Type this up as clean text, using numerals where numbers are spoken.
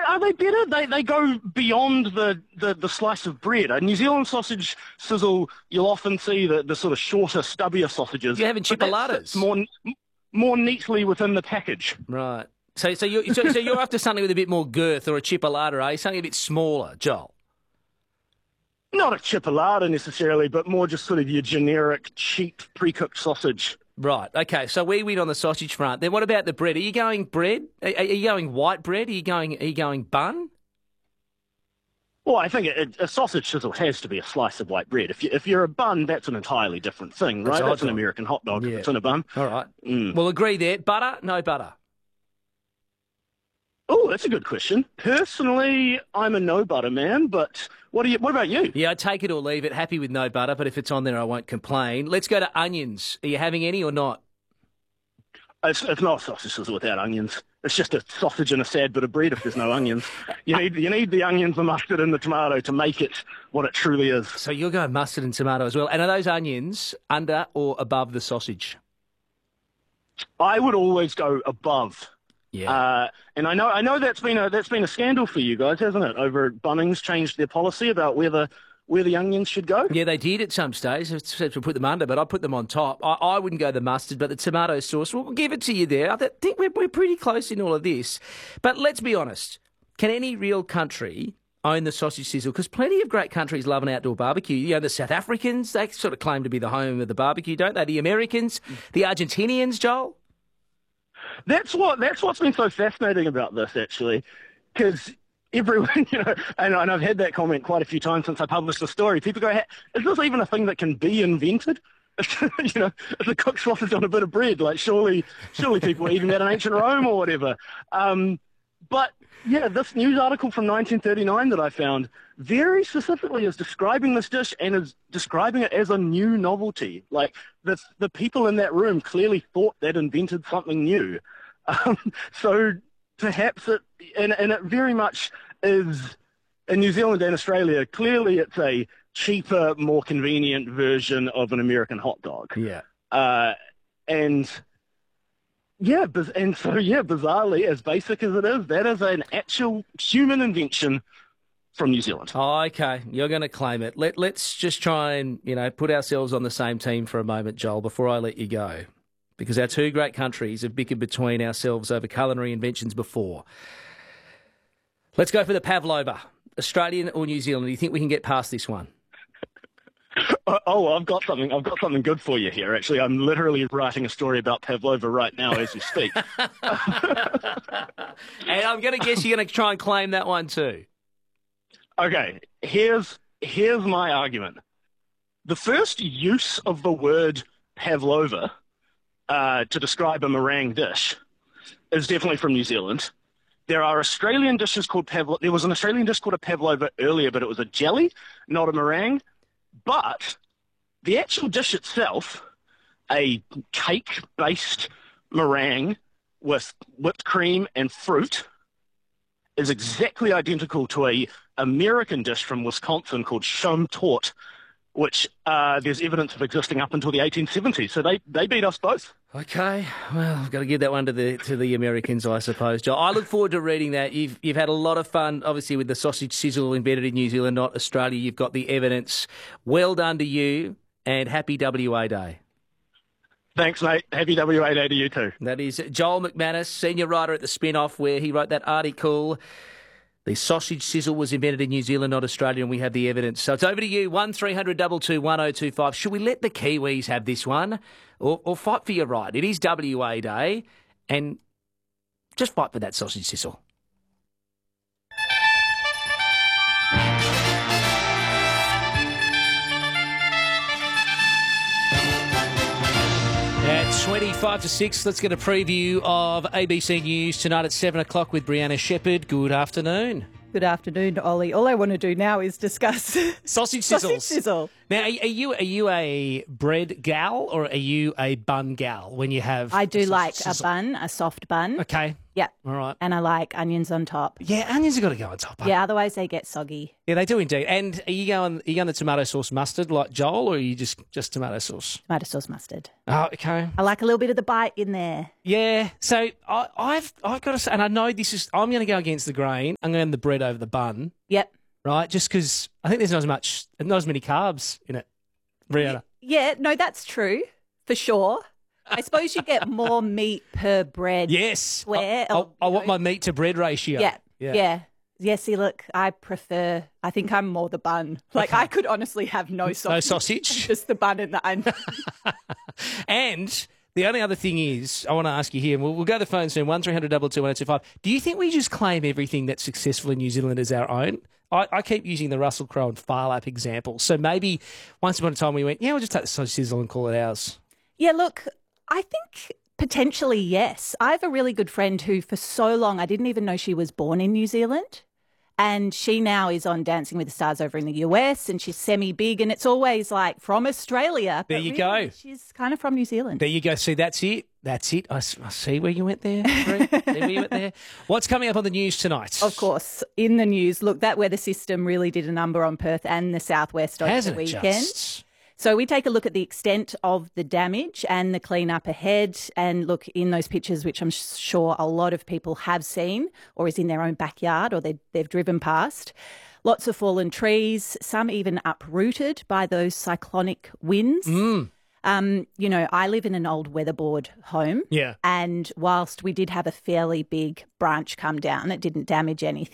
are they better? They go beyond the slice of bread. A New Zealand sausage sizzle, you'll often see the sort of shorter, stubbier sausages. You're having chipolatas. More neatly within the package. Right. So you're after something with a bit more girth, or a chipolata, eh? Something a bit smaller, Joel. Not a chipolata necessarily, but more just sort of your generic, cheap, pre-cooked sausage. Right, okay, so we win on the sausage front. Then what about the bread? Are you going bread? Are you going white bread? Are you going bun? Well, I think a sausage sizzle has to be a slice of white bread. If you're a bun, that's an entirely different thing, right? That's an American hot dog if it's in a bun. All right. We'll agree there. Butter? No butter. Oh, that's a good question. Personally, I'm a no butter man, but what about you? Yeah, I'd take it or leave it. Happy with no butter, but if it's on there, I won't complain. Let's go to onions. Are you having any or not? It's not a sausage sizzle without onions. It's just a sausage and a sad bit of bread if there's no onions. You need the onions, the mustard, and the tomato to make it what it truly is. So you're going mustard and tomato as well. And are those onions under or above the sausage? I would always go above. Yeah. And I know that's been a scandal for you guys, hasn't it? Over at Bunnings changed their policy about where the onions should go. Yeah, they did at some stage. Except to put them under, but I put them on top. I wouldn't go the mustard, but the tomato sauce. We'll give it to you there. I think we're pretty close in all of this. But let's be honest. Can any real country own the sausage sizzle? Because plenty of great countries love an outdoor barbecue. You know, the South Africans, they sort of claim to be the home of the barbecue, don't they? The Americans, the Argentinians, Joel? That's what's been so fascinating about this, actually, because everyone, and I've had that comment quite a few times since I published the story. People go, "Is this even a thing that can be invented?" If the cooked sausage on a bit of bread, like surely people were eating that in ancient Rome or whatever. But yeah, this news article from 1939 that I found very specifically is describing this dish and is describing it as a new novelty. Like the people in that room clearly thought they'd invented something new. So perhaps it very much is in New Zealand and Australia. Clearly, it's a cheaper, more convenient version of an American hot dog. Yeah. Bizarrely, as basic as it is, that is an actual human invention from New Zealand. Oh, okay. You're going to claim it. Let's just try and, put ourselves on the same team for a moment, Joel, before I let you go. Because our two great countries have bickered between ourselves over culinary inventions before. Let's go for the pavlova. Australian or New Zealand? Do you think we can get past this one? Oh, I've got something good for you here. Actually, I'm literally writing a story about pavlova right now as we speak. And I'm going to guess you're going to try and claim that one too. Okay, here's my argument. The first use of the word pavlova to describe a meringue dish is definitely from New Zealand. There are Australian dishes called pavlova. There was an Australian dish called a pavlova earlier, but it was a jelly, not a meringue. But the actual dish itself, a cake-based meringue with whipped cream and fruit, is exactly identical to a American dish from Wisconsin called Chum Tort, which there's evidence of existing up until the 1870s. So they beat us both. Okay, well, I've got to give that one to the Americans, I suppose, Joel. I look forward to reading that. You've had a lot of fun, obviously, with the sausage sizzle invented in New Zealand, not Australia. You've got the evidence. Well done to you, and happy WA Day. Thanks, mate. Happy WA Day to you too. That is Joel McManus, senior writer at The Spin-Off, where he wrote that article. The sausage sizzle was invented in New Zealand, not Australia, and we have the evidence. So it's over to you, 1300 222 1025. Should we let the Kiwis have this one or fight for your right? It is WA Day, and just fight for that sausage sizzle. At 25 to 6, let's get a preview of ABC News tonight at 7 o'clock with Brianna Shepherd. Good afternoon. Good afternoon, Ollie. All I want to do now is discuss sausage sizzles. Sausage sizzle. Now, are you a bread gal or are you a bun gal when you have? I do like a bun, a soft bun. Okay. Yeah. All right. And I like onions on top. Yeah, onions have got to go on top. Yeah, otherwise they get soggy. Yeah, they do indeed. And are you going the tomato sauce mustard like Joel, or are you just tomato sauce? Tomato sauce mustard. Oh, okay. I like a little bit of the bite in there. Yeah. So I've got to say, and I know I'm going to go against the grain. I'm going the bread over the bun. Yep. Right, just because I think there's not as many carbs in it, Brianna. Yeah, no, that's true, for sure. I suppose you get more meat per bread. Yes. Square. I want my meat to bread ratio. Yeah. Yeah, see, look, I think I'm more the bun. Like, I could honestly have no sausage. No sausage? Just the bun and the onion. And the only other thing is, I want to ask you here, and we'll go to the phone soon, 1300 222 1025. Do you think we just claim everything that's successful in New Zealand as our own? I keep using the Russell Crowe and Phar example. So maybe once upon a time we went, we'll just take the sausage sizzle and call it ours. Yeah, look, I think potentially yes. I have a really good friend who for so long, I didn't even know she was born in New Zealand. And she now is on Dancing with the Stars over in the US, and she's semi-big, and it's always like from Australia. There you go. She's kind of from New Zealand. There you go. See, that's it. That's it. I see where you went there. See where you went there. What's coming up on the news tonight? Of course, in the news, look, that weather system really did a number on Perth and the southwest over the weekend. Just... So we take a look at the extent of the damage and the cleanup ahead, and look in those pictures, which I'm sure a lot of people have seen or is in their own backyard or they've driven past. Lots of fallen trees, some even uprooted by those cyclonic winds. I live in an old weatherboard home. Yeah. And whilst we did have a fairly big branch come down, it didn't damage anything.